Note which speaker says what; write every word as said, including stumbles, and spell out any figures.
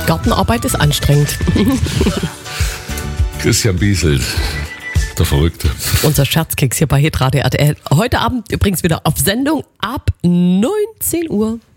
Speaker 1: Gartenarbeit ist anstrengend.
Speaker 2: Christian Bieselt, der Verrückte.
Speaker 1: Unser Scherzkeks hier bei Hitradio R T L. Heute Abend übrigens wieder auf Sendung ab neunzehn Uhr.